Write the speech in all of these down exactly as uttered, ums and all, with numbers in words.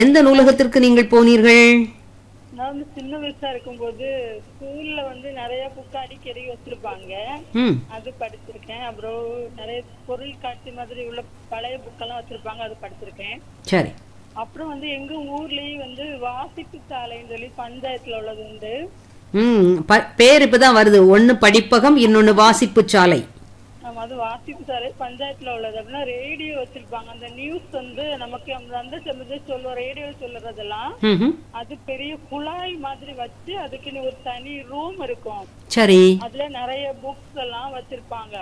எந்த நூலகத்திற்கு நீங்கள் போனீர்கள்? நான் சின்ன வயசா இருக்கும்போது ஸ்கூல்ல வந்து நிறைய புக் அடிக்கடி வச்சிருப்பாங்க, அது படிச்சிருக்கேன். அப்புறம் நிறைய பொருள் காட்சி மாதிரி உள்ள பழைய புக்கெல்லாம் வச்சிருப்பாங்க, அது படிச்சிருக்கேன். சரி. அப்புறம் வந்து எங்க ஊர்லயும் வந்து வாசிப்பு சாலைன்னு சொல்லி பஞ்சாயத்துல உள்ளது உண்டு. ம் பேர் இப்பதான் வருது. ஒன்னு படிப்பகம், இன்னொன்னு வாசிப்பு சாலை. ஆமா, அது வாசிப்பு சாலை பஞ்சாயத்துல உள்ளது. அப்படின்னா ரேடியோ வச்சிருப்பாங்க. அந்த நியூஸ் வந்து நமக்கு அந்த சொல்லுவோம், ரேடியோ சொல்லுறதெல்லாம் அது பெரிய குழாய் மாதிரி வச்சு அதுக்குன்னு ஒரு தனி ரூம் இருக்கும். சரி. அதுல நிறைய புக்ஸ் எல்லாம் வச்சிருப்பாங்க.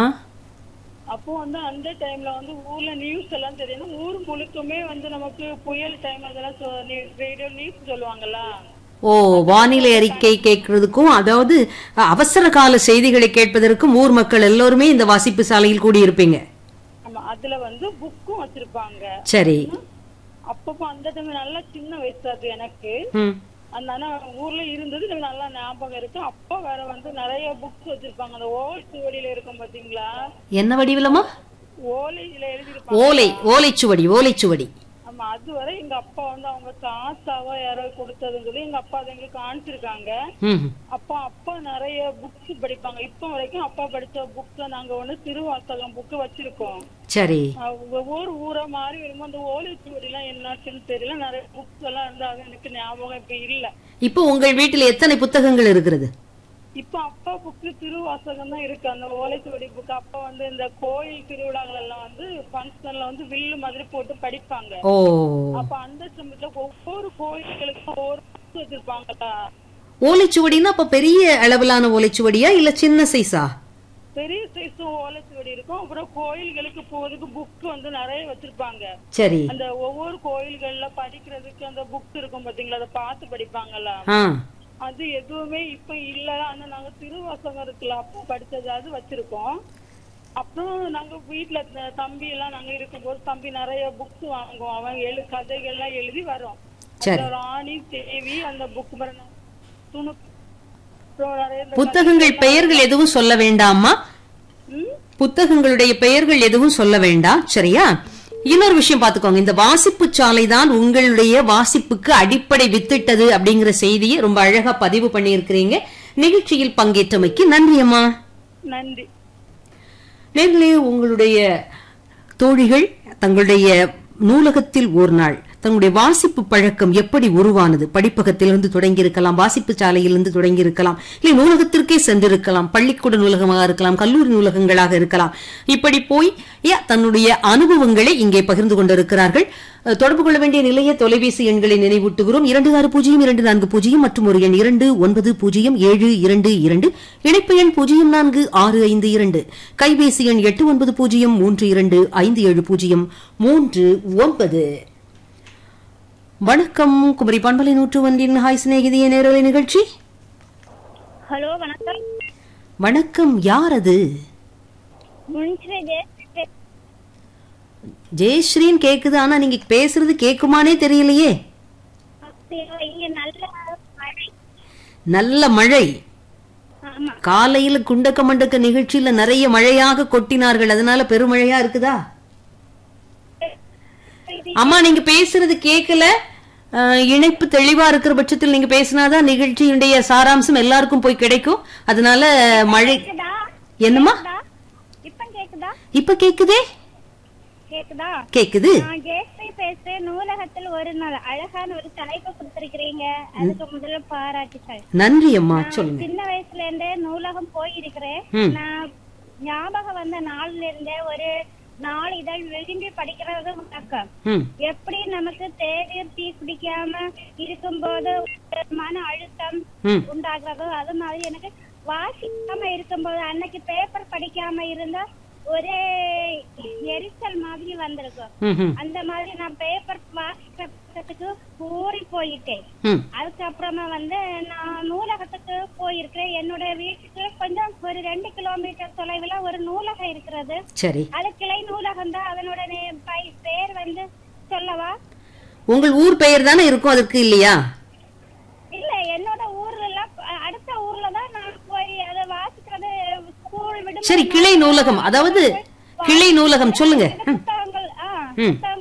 அப்போ வந்து அந்த டைம்ல வந்து ஊர்ல நியூஸ் எல்லாம் தெரியும். ஊர் முழுக்குமே வந்து நமக்கு புயல் டைம் அதெல்லாம் ரேடியோ நியூஸ் சொல்லுவாங்கல்ல. ஓ, வானிலை அறிக்கை கேட்கறதுக்கும் அதாவது அவசர கால செய்திகளை கேட்பதற்கும் ஊர் மக்கள் எல்லோருமே இந்த வாசிப்பு சாலையில் கூடி இருப்பீங்க. ஆமா, அதுல வந்து புக்கும் வச்சிருப்பாங்க. சரி. அப்பப்போ அந்த டைம் நல்லா சின்ன வயசு அது எனக்கு. அதனால ஊர்ல இருந்தது நல்லா ஞாபகம் இருக்கு. அப்பா வேற வந்து நிறைய புக்ஸ் வச்சிருப்பாங்க. அந்த ஓலைச்சுவடியில இருக்கும் பாத்தீங்களா? என்ன வடிவிலமா? ஓலையில எழுதிருப்பாங்க. ஓலை ஓலைச்சுவடி ஓலைச்சுவடி ஆமா, அதுவரை எங்க அப்பா வந்து அவங்க காசாவா யாரோ கொடுத்ததுன்னு சொல்லி எங்க அப்பா அதை எங்களுக்கு காமிச்சிருக்காங்க. அப்பா அப்பா நிறைய புக்ஸ் படிப்பாங்க. இப்ப வரைக்கும் அப்பா படிச்ச புக்ஸ் நாங்க ஒண்ணு திருவாசகம் புக் வச்சிருக்கோம். சரி. ஒவ்வொரு ஊரை மாறி வரும்போது அந்த ஓலைச்சுவடி எல்லாம் என்னாச்சுன்னு தெரியல. நிறைய புக்ஸ் எல்லாம் இருந்தா எனக்கு ஞாபகம் இப்ப இல்ல. இப்போ உங்கள் வீட்டில் எத்தனை புத்தகங்கள் இருக்கிறது? இப்ப அப்பா புக்கு திருவாசகம் தான் இருக்கு. அந்த ஓலைச்சுவடி புக் அப்பா வந்து இந்த கோயில் திருவிழாக்கள் எல்லாம் வந்து பங்கன்ல வந்து வில்லு மாதிரி போட்டு படிப்பாங்க. அப்ப அந்த சமயத்துல ஒவ்வொரு கோயில்களுக்கும் ஒவ்வொரு புக் வச்சிருப்பாங்க. ஓலைச்சுவடினா அப்ப பெரிய அளவிலான ஓலைச்சுவடியா இல்ல சின்ன சைஸா? பெரிய சைஸும் ஓலைச்சுவடி இருக்கும். அப்புறம் கோயில்களுக்கு போறதுக்கு புக் வந்து நிறைய வச்சிருப்பாங்க. சரி. அந்த ஒவ்வொரு கோயில்கள்ல படிக்கிறதுக்கு அந்த புக் இருக்கும் பாத்தீங்களா, அதை பார்த்து படிப்பாங்கல்ல. அது எதுவுமே இப்ப இல்ல. ஆனா நாங்க திருவாசகம் இருக்குல்ல, அப்ப படிச்சது அது வச்சிருக்கோம். அப்புறம் நாங்க வீட்டுல தம்பி எல்லாம் நாங்க இருக்கும்போது தம்பி நிறைய புக்ஸ் வாங்குவோம். அவன் எழு கதைகள் எல்லாம் எழுதி வரும். ராணி தேவி அந்த புக் துணு புத்தகங்கள் பெயர்கள் எதுவும் சொல்ல வேண்டாமா? புத்தகங்களுடைய பெயர்கள் எதுவும் சொல்ல வேண்டாம், சரியா? இன்னொரு விஷயம் பாத்துக்கோங்க, இந்த வாசிப்பு சாலை தான் உங்களுடைய வாசிப்புக்கு அடிப்படை வித்திட்டது அப்படிங்கிற செய்தியை ரொம்ப அழகா பதிவு பண்ணி இருக்கிறீங்க. நிகழ்ச்சியில் பங்கேற்றமைக்கு நன்றி அம்மா. நன்றி. நேர்களே, உங்களுடைய தோழிகள் தங்களுடைய நூலகத்தில் ஒரு நாள் தங்களுடைய வாசிப்பு பழக்கம் எப்படி உருவானது, படிப்பகத்திலிருந்து தொடங்கி இருக்கலாம், வாசிப்பு சாலையிலிருந்து தொடங்கி இருக்கலாம், இல்லை நூலகத்திற்கே சென்றிருக்கலாம், பள்ளிக்கூட நூலகமாக இருக்கலாம், கல்லூரி நூலகங்களாக இருக்கலாம். இப்படி போய் தன்னுடைய அனுபவங்களை இங்கே பகிர்ந்து கொண்டிருக்கிறார்கள். தொடர்பு கொள்ள வேண்டிய நிலைய தொலைபேசி எண்களை நினைவூட்டுகிறோம். இரண்டு ஆறு பூஜ்ஜியம் இரண்டு நான்கு பூஜ்ஜியம் மற்றும் ஒரு எண் இரண்டு ஒன்பது பூஜ்ஜியம் ஏழு இரண்டு இரண்டு, இணைப்பு எண் பூஜ்ஜியம் நான்கு ஆறு ஐந்து இரண்டு, கைபேசி எண் எட்டு ஒன்பது பூஜ்ஜியம் மூன்று இரண்டு ஐந்து ஏழு பூஜ்ஜியம் மூன்று ஒன்பது. வணக்கம், குமரி பண்பலை நூற்று ஒன்றின் ஹாய் சிநேகிதிய நேரலை நிகழ்ச்சி. ஹலோ, வணக்கம். வணக்கம், யார் அது? ஜெயஸ்ரீன் கேக்குது, ஆனா நீங்க பேசுறது கேக்குமானே தெரியலையே. நல்ல மழை. காலையில குண்டக்க மண்டக்க நிகழ்ச்சியில நிறைய மழையாக கொட்டினார்கள், அதனால பெருமழையா இருக்குதா? அம்மா, நீங்க பேசுறது கேட்கல. இணைப்பு தெளிவா இருக்கிற பட்சத்தில் நீங்க பேசினாதான் நிகழ்ச்சியுடைய சாராம்சம் எல்லாருக்கும் போய் கிடைக்கும். அதனால மழை. என்னம்மா இப்ப கேக்குதே? கேக்குது. நூலகத்தில் ஒரு நாள் அழகான ஒரு தலைப்பு கொடுத்திருக்கிறீங்க, அதுக்கு முதல்ல பாராட்டுகள். நன்றி அம்மா. சொல்லுங்க. சின்ன வயசுல இருந்தே நூலகம் போயிருக்கிறேன். நான் ஞாபகம் வந்த நாள்ல இருந்தே ஒரு நாள் இதழ் விரும்பி படிக்கிறது வழக்கம். எப்படி நமக்கு தேநீர் டீ குடிக்காம இருக்கும்போது மன அழுத்தம் உண்டாகிறதோ அது மாதிரி எனக்கு வாசிக்காம இருக்கும்போது அன்னைக்கு பேப்பர் படிக்காம இருந்தா ஒரே எரிச்சல் மாதிரி வந்திருக்கும். அந்த மாதிரி நான் பேப்பர் வாசிக்கிறதுக்கு ஊறி போயிட்டேன். அதுக்கப்புறமா வந்து நான் நூலகத்துக்கு போயிருக்கிறேன். என்னோட வீட்டுக்கு கொஞ்சம் ஒரு ரெண்டு கிலோமீட்டர் தொலைவுல ஒரு நூலகம் இருக்கிறது. அது கிளை நூலகம் தான். அதனோட பேர் வந்து சொல்லவா? உங்கள் ஊர் பெயர் தானே இருக்கும் அதுக்கு, இல்லையா? இல்ல, என்னோட ஊர்ல எல்லாம் அடுத்த ஊர்ல தான் நான் போய் அதை வாசிக்கிறது. ஸ்கூல் விடும். சரி, கிளை நூலகம், அதாவது கிளை நூலகம் சொல்லுங்க. புத்தகங்கள்